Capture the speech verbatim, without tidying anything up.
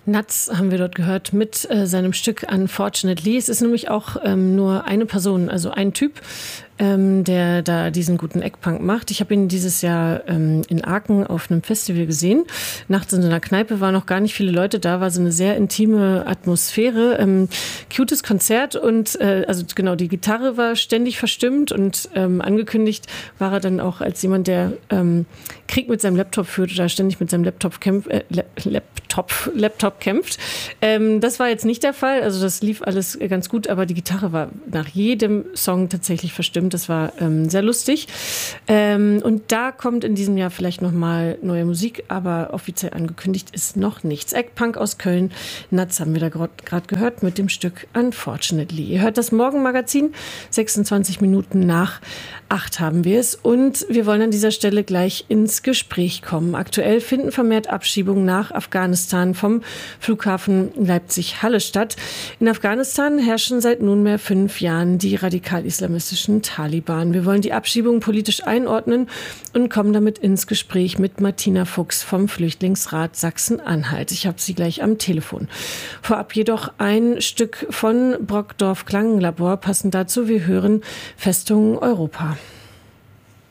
Natz haben wir dort gehört mit äh, seinem Stück Unfortunately. Es ist nämlich auch ähm, nur eine Person, also ein Typ, ähm, der da diesen guten Eckpunk macht. Ich habe ihn dieses Jahr ähm, in Aachen auf einem Festival gesehen. Nachts in so einer Kneipe waren noch gar nicht viele Leute da, war so eine sehr intime Atmosphäre. Ähm, cutes Konzert und äh, also genau, die Gitarre war ständig verstimmt und ähm, angekündigt war er dann auch als jemand, der ähm, Krieg mit seinem Laptop führt oder ständig mit seinem Laptop kämpft, äh, Laptop, Laptop kämpft. Ähm, das war jetzt nicht der Fall, also das lief alles ganz gut, aber die Gitarre war nach jedem Song tatsächlich verstimmt. Das war ähm, sehr lustig. Ähm, und da kommt in diesem Jahr vielleicht nochmal neue Musik, aber offiziell angekündigt ist noch nichts. Eckpunk aus Köln, Natz haben wir da gerade gehört mit dem Stück Unfortunately. Ihr hört das Morgenmagazin, sechsundzwanzig Minuten nach acht haben wir es und wir wollen an dieser Stelle gleich ins Gespräch kommen. Aktuell finden vermehrt Abschiebungen nach Afghanistan vom Flughafen Leipzig-Halle statt. In Afghanistan herrschen seit nunmehr fünf Jahren die radikal-islamistischen Taliban. Wir wollen die Abschiebung politisch einordnen und kommen damit ins Gespräch mit Martina Fuchs vom Flüchtlingsrat Sachsen-Anhalt. Ich habe sie gleich am Telefon. Vorab jedoch ein Stück von Brockdorf Klangenlabor. Passend dazu, wir hören Festung Europa.